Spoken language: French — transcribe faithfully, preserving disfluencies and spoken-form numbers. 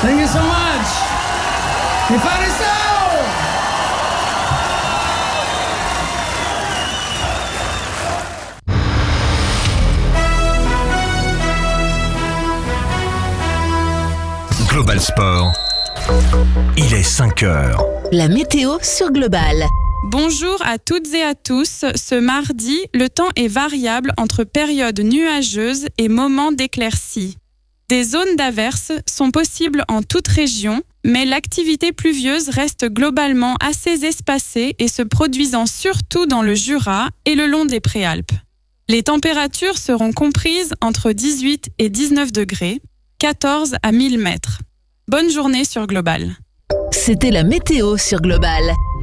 Thank you so much. Mi fare so! Global Sport, il est cinq heures. La météo sur Global. Bonjour à toutes et à tous. Ce mardi, le temps est variable entre périodes nuageuses et moments d'éclaircies. Des zones d'averses sont possibles en toute région, mais l'activité pluvieuse reste globalement assez espacée et se produisant surtout dans le Jura et le long des Préalpes. Les températures seront comprises entre dix-huit et dix-neuf degrés, quatorze à mille mètres. Bonne journée sur Global. C'était la météo sur Global.